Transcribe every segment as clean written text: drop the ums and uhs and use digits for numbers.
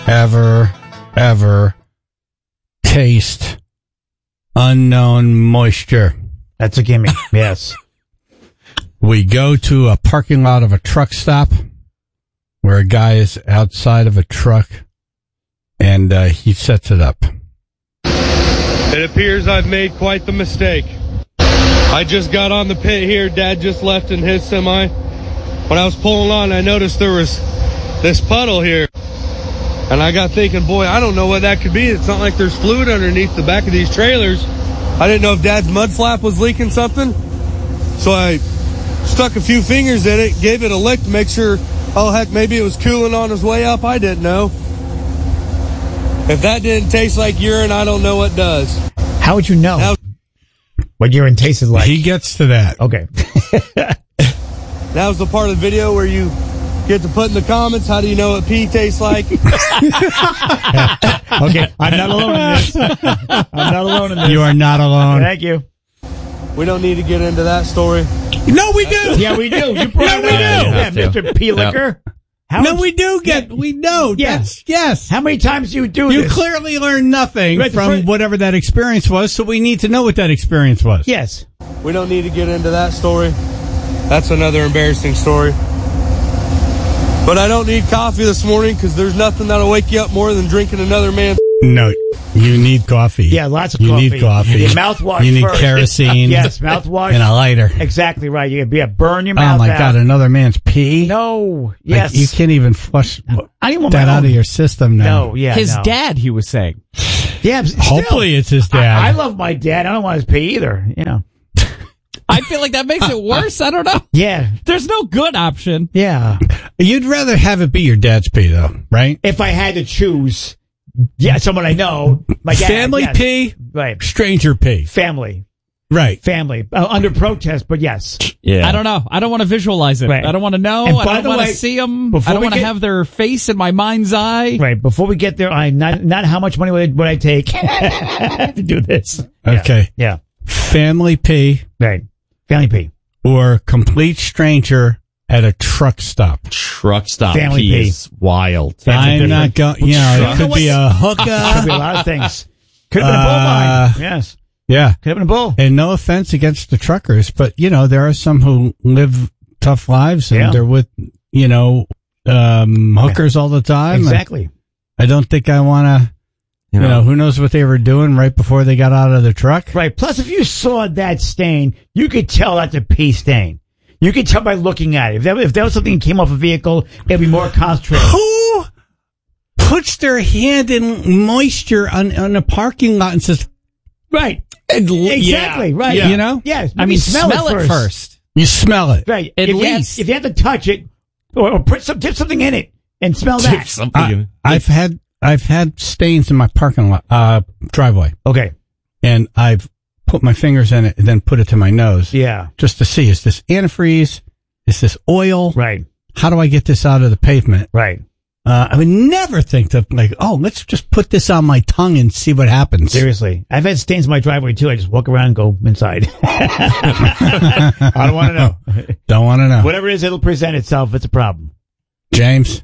ever taste unknown moisture? That's a gimme. Yes. We go to a parking lot of a truck stop where a guy is outside of a truck, and he sets it up. It appears I've made quite the mistake. I just got on the pit here. Dad just left in his semi. When I was pulling on, I noticed there was this puddle here. And I got thinking, boy, I don't know what that could be. It's not like there's fluid underneath the back of these trailers. I didn't know if Dad's mud flap was leaking something. So I stuck a few fingers in it, gave it a lick to make sure, oh, heck, maybe it was cooling on his way up. I didn't know. If that didn't taste like urine, I don't know what does. How would you know what urine tasted like? He gets to that. Okay. That was the part of the video where you get to put in the comments, how do you know what pee tastes like? Okay, I'm not alone in this. I'm not alone in this. You are not alone. Thank you. We don't need to get into that story. No, we do. Yeah, we do. You brought we do. Yeah, Mr. P. Liquor. We do get. We know. Yes. Yes. How many times do you do You this? clearly learned nothing Right, from whatever that experience was, so we need to know what that experience was. Yes. We don't need to get into that story. That's another embarrassing story. But I don't need coffee this morning because there's nothing that'll wake you up more than drinking another man's. No, you need coffee. Yeah, lots of you coffee. You need coffee. Your mouthwash. You need first. kerosene. Yes, mouthwash. And a lighter. Exactly right. You burn your mouth. Oh my out. God, another man's pee? No. Like, Yes. you can't even flush I didn't want that my out own. of your system now. No, yeah. His no. dad, he was saying. Yeah. Hopefully it's his dad. I love my dad. I don't want his pee either. You know. I feel like that makes it worse. I don't know. Yeah. There's no good option. Yeah. You'd rather have it be your dad's pee, though, right? If I had to choose, yeah, someone I know, my dad. Family yes. pee, right? Stranger pee, Family, right? Family under protest, but yes. Yeah. I don't know. I don't want to visualize it. Right. I don't want to know. And I by don't the want to way, see them. I before don't we want to get- have their face in my mind's eye. Right. Before we get there, not how much money would I take to do this? Okay. Yeah. Family pee, Right. Family pee. or complete stranger at a truck stop. Truck stop Family pee pee. is wild. I'm not going. You know, it could be a Could be hookup. a lot of things. Could have been a bull mine. Yes. Yeah. Could have been a bull. And no offense against the truckers, but you know there are some who live tough lives and Yeah. they're with hookers all the time. Exactly. I don't think I want to. You know, who knows what they were doing right before they got out of the truck? Right. Plus, if you saw that stain, you could tell that's a pee stain. You could tell by looking at it. If that was something that came off a vehicle, it'd be more concentrated. Who puts their hand in moisture on a parking lot and says, Right. Exactly. Right. Yeah. You know? Yes. I mean, smell it first. You smell it. Right. At if least. if you have to touch it or dip something in it and smell that. I've had stains in my parking lot, driveway. Okay. And I've put my fingers in it and then put it to my nose. Yeah. Just to see, is this antifreeze? Is this oil? Right. How do I get this out of the pavement? Right. I would never think of let's just put this on my tongue and see what happens. Seriously. I've had stains in my driveway too. I just walk around and go inside. I don't want to know. Don't want to know. Whatever it is, it'll present itself. It's a problem. James?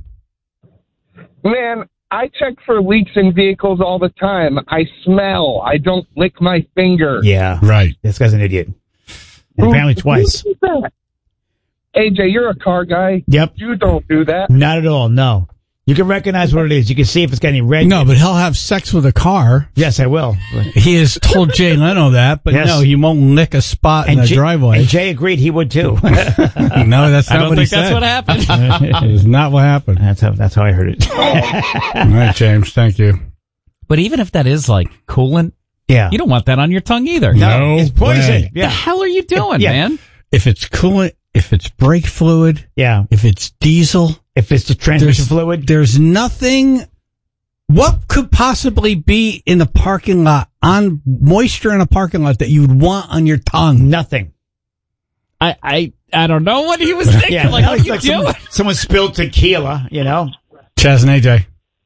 Man, I check for leaks in vehicles all the time. I smell. I don't lick my finger. Yeah. Right. This guy's an idiot. And apparently twice. Who does that? AJ, you're a car guy. Yep. You don't do that. Not at all. No. You can recognize what it is. You can see if it's got any red. No, but he'll have sex with a car. Yes, I will. He has told Jay Leno that, but Yes. no, he won't lick a spot in the driveway. And Jay agreed he would too. No, that's I not don't what he think that's said. what happened. It's not what happened. That's how I heard it. All right, James, thank you. But even if that is like coolant, Yeah. you don't want that on your tongue either. No it's poison. way. The Yeah. hell are you doing, Yeah. man? If it's coolant, if it's brake fluid, Yeah. if it's diesel, If it's the transmission fluid. there's nothing. What could possibly be in the parking lot, on moisture in a parking lot that you would want on your tongue? Nothing. I don't know what he was thinking. Yeah. Like, what are you like doing? someone spilled tequila, you know? Chaz and AJ.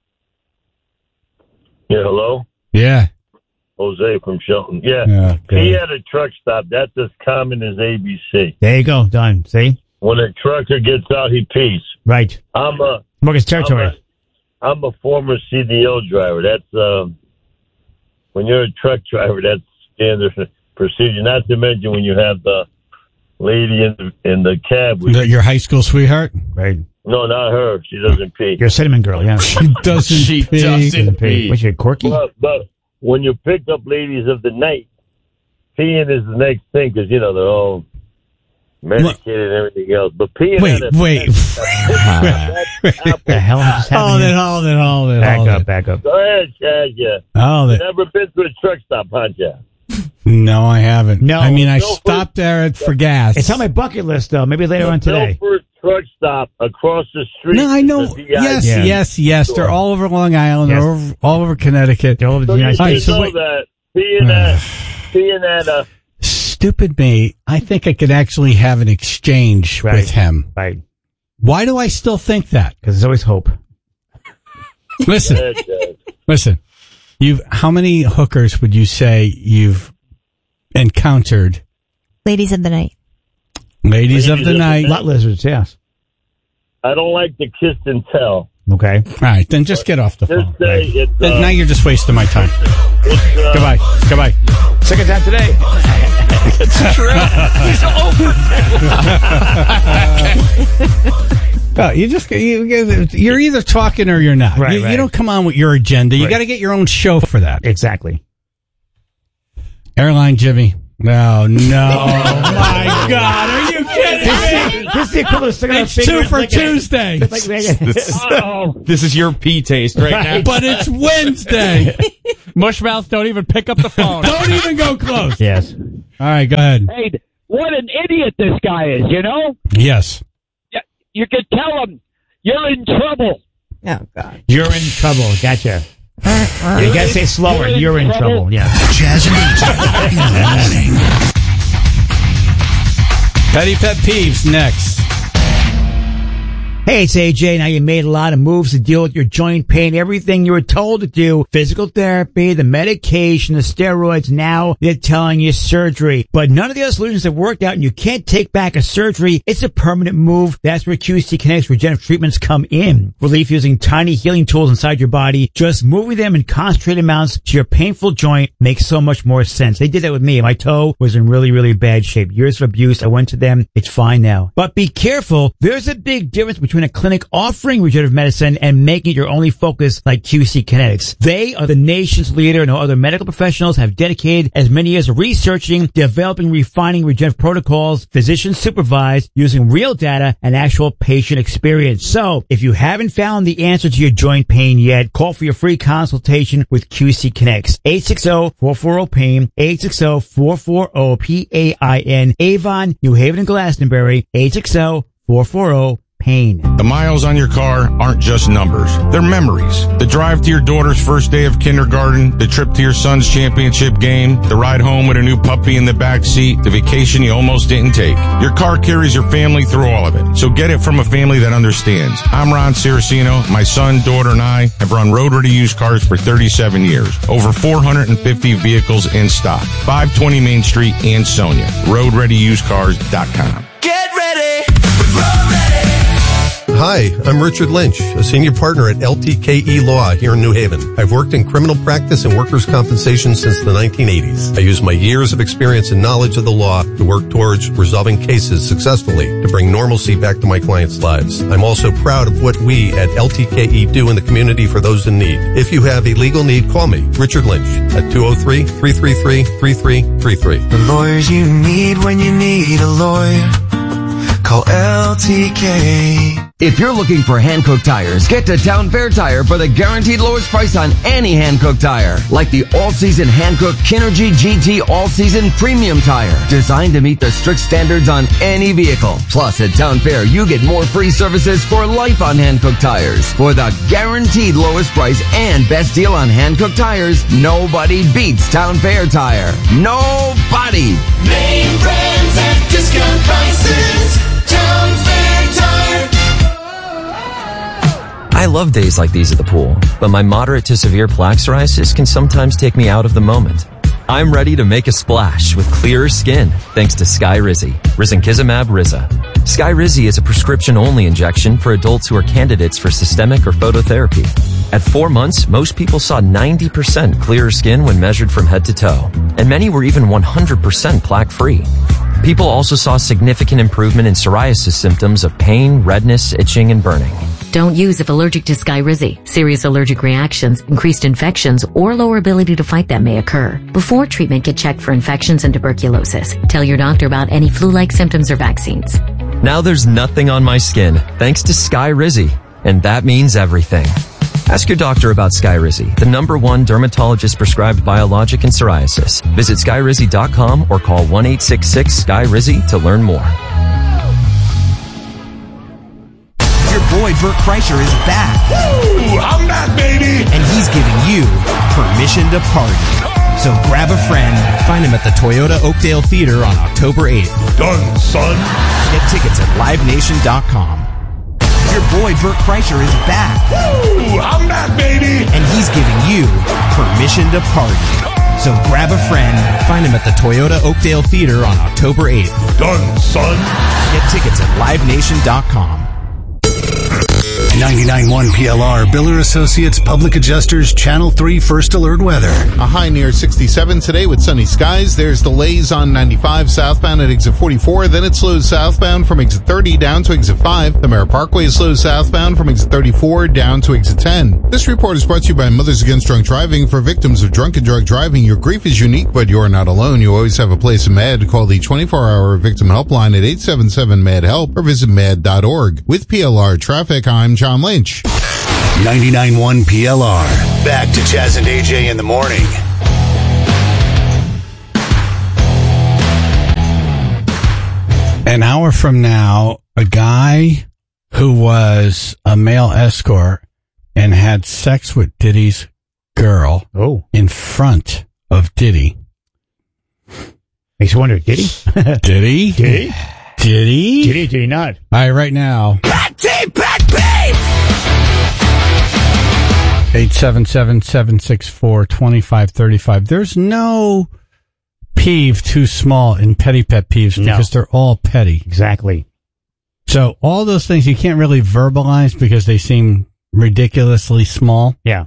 Yeah, hello? Yeah. Jose from Shelton. Yeah. Yeah, Pee good. at a truck stop, that's as common as ABC. There you go. Done. See? When a trucker gets out, he pees. Right. I'm Morgan's territory. I'm a former CDL driver. That's when you're a truck driver, that's standard procedure. Not to mention when you have the lady in the cab. Your high school sweetheart? Right. No, not her. She doesn't pee. You're a cinnamon girl, yeah. She doesn't pee. What's your Corky? But when you pick up ladies of the night, peeing is the next thing because, they're all medicated and everything else. But peeing... Wait. What the hell just happened? Hold it. Back up. Go ahead, Chad, yeah. Hold it. Never been to a truck stop, huh, Chad? No, I haven't. No. I mean, I stopped there for gas. It's on my bucket list, though. Maybe later on today. Milford truck stop across the street. No, I know. Yes. They're all over Long Island. Yes. They're all over Connecticut. They're all over the So United you States. know that being at Stupid me. I think I could actually have an exchange with him. Right. Why do I still think that? Because there's always hope. Listen. How many hookers would you say you've encountered? Ladies of the night. Ladies of the night. Lot lizards, yes. I don't like the kiss and tell. Okay. All right, then just get off the phone. Just say it's, Now you're just wasting my time. Goodbye. Second time today. It's true. He's over. You're either talking or you're not. Right, You don't come on with your agenda. You got to get your own show for that. Exactly. Airline Jimmy. No. My God. Are you kidding me? This is the equivalent of sticking It's 2 for Tuesday. This is your pee taste right now. But it's Wednesday. Mushmouth, don't even pick up the phone. Don't even go close. Yes. All right, go ahead. Hey, what an idiot this guy is, Yes. You could tell him you're in trouble. Oh, God. You're in trouble. Gotcha. You gotta say slower. You're in trouble. Yeah. Jazz and AJ in the morning. Petty Pet Peeves next. Hey, it's AJ. Now you made a lot of moves to deal with your joint pain. Everything you were told to do, physical therapy, the medication, the steroids. Now they're telling you surgery. But none of the other solutions have worked out and you can't take back a surgery. It's a permanent move. That's where QC Kinetics regenerative treatments come in. Relief using tiny healing tools inside your body. Just moving them in concentrated amounts to your painful joint makes so much more sense. They did that with me. My toe was in really, really bad shape. Years of abuse. I went to them. It's fine now. But be careful. There's a big difference between a clinic offering regenerative medicine and making it your only focus like QC Kinetics. They are the nation's leader and no other medical professionals have dedicated as many years of researching, developing, refining regenerative protocols, physician supervised, using real data and actual patient experience. So, if you haven't found the answer to your joint pain yet, call for your free consultation with QC Kinetics. 860-440-PAIN, 860-440-PAIN, Avon, New Haven, and Glastonbury, 860-440-PAIN. The miles on your car aren't just numbers. They're memories. The drive to your daughter's first day of kindergarten, the trip to your son's championship game, the ride home with a new puppy in the back seat, the vacation you almost didn't take. Your car carries your family through all of it. So get it from a family that understands. I'm Ron Ciracino. My son, daughter, and I have run Road Ready used cars for 37 years. Over 450 vehicles in stock. 520 Main Street, Ansonia. RoadReadyUsedCars.com. Get ready. Road ready. Hi, I'm Richard Lynch, a senior partner at LTKE Law here in New Haven. I've worked in criminal practice and workers' compensation since the 1980s. I use my years of experience and knowledge of the law to work towards resolving cases successfully to bring normalcy back to my clients' lives. I'm also proud of what we at LTKE do in the community for those in need. If you have a legal need, call me, Richard Lynch, at 203-333-3333. The lawyers you need when you need a lawyer. Call LTK. If you're looking for Hankook tires, get to Town Fair Tire for the guaranteed lowest price on any Hankook tire. Like the all-season Hankook Kinergy GT all-season premium tire. Designed to meet the strict standards on any vehicle. Plus, at Town Fair, you get more free services for life on Hankook tires. For the guaranteed lowest price and best deal on Hankook tires, nobody beats Town Fair Tire. Nobody! Name brands at discount prices. Town Fair Tire. I love days like these at the pool, but my moderate to severe plaque psoriasis can sometimes take me out of the moment. I'm ready to make a splash with clearer skin thanks to Sky Rizzy, Risankizumab Rizza. Skyrizi is a prescription-only injection for adults who are candidates for systemic or phototherapy. At 4 months, most people saw 90% clearer skin when measured from head to toe, and many were even 100% plaque-free. People also saw significant improvement in psoriasis symptoms of pain, redness, itching, and burning. Don't use if allergic to Skyrizi. Serious allergic reactions, increased infections, or lower ability to fight them may occur. Before treatment, get checked for infections and tuberculosis. Tell your doctor about any flu-like symptoms or vaccines. Now there's nothing on my skin, thanks to Skyrizi, and that means everything. Ask your doctor about Skyrizi, the #1 dermatologist-prescribed biologic in psoriasis. Visit Skyrizi.com or call 1-866-SKY-RIZI to learn more. Your boy Bert Kreischer is back. Woo! I'm back, baby! And he's giving you permission to party. So grab a friend, find him at the Toyota Oakdale Theater on October 8th. Done, son. Get tickets at livenation.com. Your boy Bert Kreischer is back. Woo! I'm back, baby! And he's giving you permission to party. So grab a friend, find him at the Toyota Oakdale Theater on October 8th. Done, son. Get tickets at livenation.com. 99.1 PLR, Biller Associates Public Adjusters, Channel 3 First Alert Weather. A high near 67 today with sunny skies. There's delays on 95 southbound at exit 44. Then it slows southbound from exit 30 down to exit 5. The Merritt Parkway slows southbound from exit 34 down to exit 10. This report is brought to you by Mothers Against Drunk Driving. For victims of drunk and drug driving, your grief is unique, but you're not alone. You always have a place in MAD. Call the 24-hour victim helpline at 877-MAD-HELP or visit mad.org. With PLR Traffic, I'm John Lynch. 99.1 PLR. Back to Chaz and AJ in the morning. An hour from now, a guy who was a male escort and had sex with Diddy's girl in front of Diddy. Makes you wonder, did he? Did he? Did he? Did he? Did he? Did he not? All right, right now. 877-764-2535. There's no peeve too small in petty pet peeves because they're all petty. Exactly. So all those things you can't really verbalize because they seem ridiculously small. Yeah.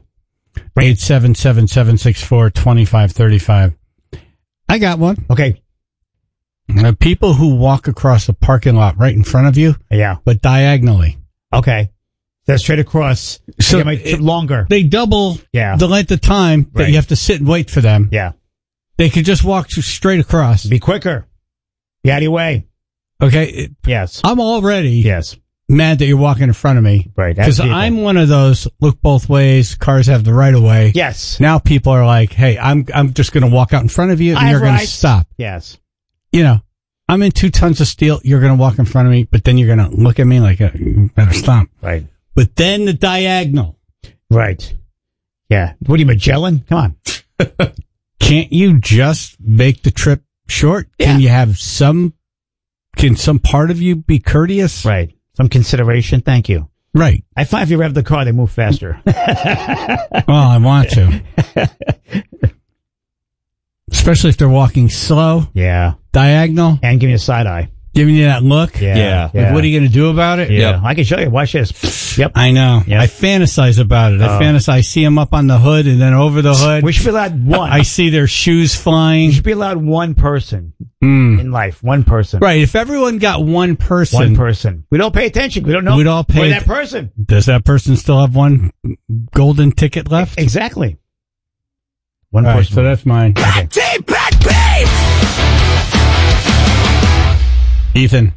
877-764-2535. I got one. Okay. People who walk across a parking lot right in front of you. Yeah. But diagonally. Okay. That's straight across. So longer. They double the length of time that you have to sit and wait for them. Yeah. They could just walk straight across. Be quicker. Be out of your way. Okay. Yes. I'm already mad that you're walking in front of me. Right. Because I'm one of those look both ways. Cars have the right of way. Yes. Now people are like, hey, I'm just going to walk out in front of you and you're going to stop. Yes. You know, I'm in 2 tons of steel. You're going to walk in front of me, but then you're going to look at me like, you better stop. Right. But then the diagonal. Right. Yeah. What are you, Magellan? Come on. Can't you just make the trip short? Yeah. Can you have can some part of you be courteous? Right. Some consideration. Thank you. Right. I find if you rev the car, they move faster. Well, I want to. Especially if they're walking slow. Yeah. Diagonal. And give me a side eye. Giving you that look? Yeah. Like, what are you going to do about it? Yeah. I can show you. Watch this. Yep. I know. Yep. I fantasize about it. I see them up on the hood and then over the hood. We should be allowed one. I see their shoes flying. You should be allowed one person in life. One person. Right. If everyone got one person. One person. We don't pay attention. We don't know. We'd all pay that person. Does that person still have one golden ticket left? Exactly. One all person. Right, so that's mine. Okay. Ethan.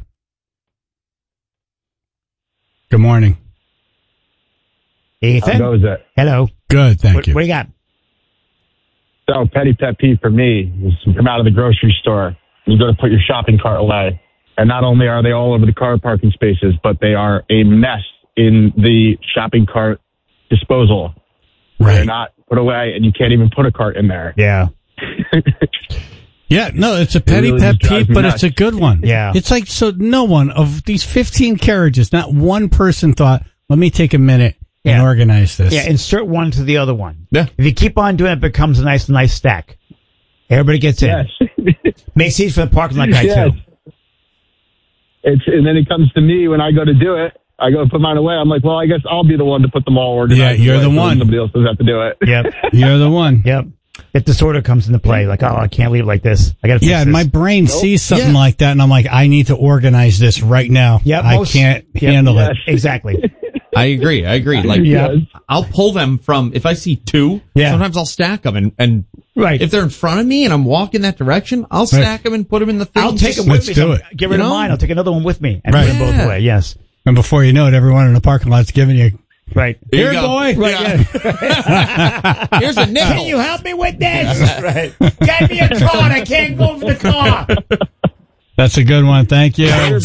Good morning. Ethan. How goes it? Hello. Good, thank you. What do you got? So, petty pet peeve for me is you come out of the grocery store, you go to put your shopping cart away, and not only are they all over the car parking spaces, but they are a mess in the shopping cart disposal. Right. They're not put away, and you can't even put a cart in there. Yeah. Yeah, no, it's a petty really pet drives peeve, me but nuts. it's a good one. Yeah. It's like, so no one of these 15 carriages, not one person thought, let me take a minute and organize this. Yeah, insert one to the other one. Yeah. If you keep on doing it, it becomes a nice stack. Everybody gets in. Yes. Make seats for the parking lot guy, too. And then it comes to me when I go to do it. I go put mine away. I'm like, well, I guess I'll be the one to put them all organized. Yeah, you're the one. Somebody else doesn't have to do it. Yep. You're the one. Yep. If disorder comes into play, like, I can't leave it like this. I got to fix this. My brain sees something like that, and I'm like, I need to organize this right now. Yep, I can't handle it. Exactly. I agree. Like, I'll pull them from, if I see two, sometimes I'll stack them and right. If they're in front of me and I'm walking that direction, I'll stack them and put them in the thing. I'll take them with me. So get rid of mine. I'll take another one with me and put them both away. Yes. And before you know it, everyone in the parking lot's giving you. Right. Here, boy. Right. Yeah. Here's a nickel. Can you help me with this? Right. Get me a card. I can't move the car. That's a good one. Thank you. Oh,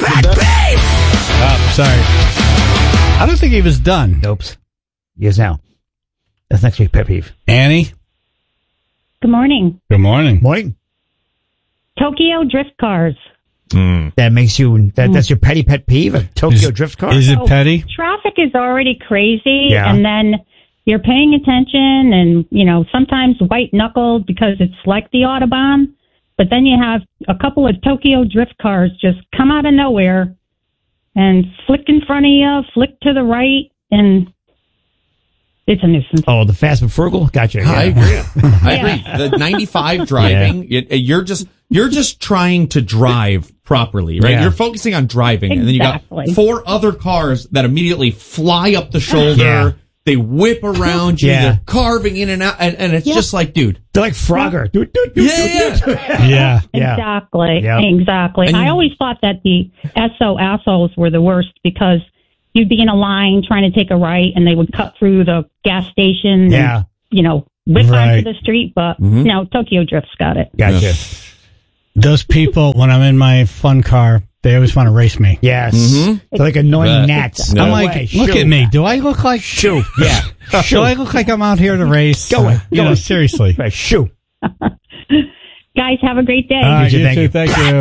sorry. I don't think he was done. Nope. He is now. That's next week's pet peeve. Annie? Good morning. Good morning. Morning. Tokyo drift cars. That makes you, that's your petty pet peeve? A Tokyo drift car? Is it petty? Traffic is already crazy, Yeah. and then you're paying attention, and, sometimes white knuckled because it's like the Autobahn, but then you have a couple of Tokyo drift cars just come out of nowhere and flick in front of you, flick to the right, and it's a nuisance. Oh, the fast but frugal? Gotcha. Yeah. I agree. The 95 driving, you're just trying to drive properly, right? Yeah. You're focusing on driving, and then you got four other cars that immediately fly up the shoulder. Yeah. They whip around you. Yeah. They're carving in and out, and it's just like, dude. They're like Frogger. Yeah. Exactly. Yep. Exactly. And I always thought that the SO assholes were the worst because you'd be in a line trying to take a right, and they would cut through the gas station and, whip onto the street. But no, Tokyo Drift's got it. Gotcha. Those people, when I'm in my fun car, they always want to race me. Yes. They're like annoying gnats. I'm like, look at me. Do I look like shoo? Yeah. Do I look like I'm out here to race? Go away. Seriously. Right. Shoo. Guys, have a great day. You too. Thank you.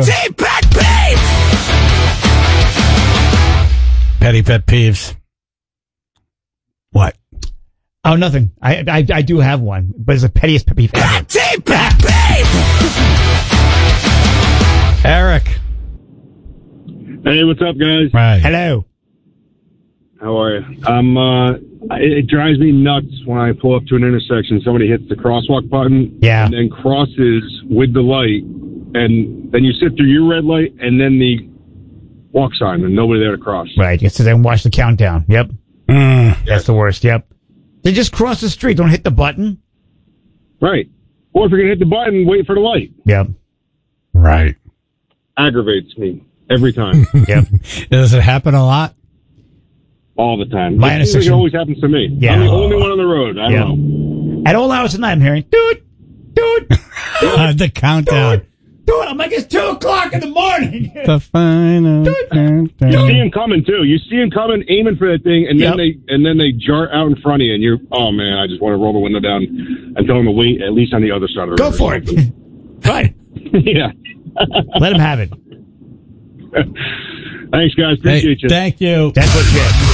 Petty pet peeves. What? Oh, nothing. I do have one, but it's the pettiest pet peeve ever. Eric. Hey, what's up, guys? Right. Hello. How are you? It drives me nuts when I pull up to an intersection, somebody hits the crosswalk button, and then crosses with the light, and then you sit through your red light, and then the walk sign, and nobody there to cross. Right. You sit there and watch the countdown. Yep. That's the worst. Yep. They just cross the street. Don't hit the button. Right. Or if you're going to hit the button, wait for the light. Yep. Right. Aggravates me every time. Yep. Does it happen a lot? All the time. My It seems like it intersection- always happens to me. Yeah. I'm the only one on the road. I don't know. At all hours of the night, I'm hearing, dude. The countdown. Dude, I'm like, it's 2:00 in the morning. The final countdown. You see him coming too. You see him coming, aiming for that thing, and then they jart out in front of you, and you're, oh man, I just want to roll the window down and tell him to wait at least on the other side of the road. Go for it. Right. Yeah. Let him have it. Thanks, guys. Appreciate you. Thank you. That's what you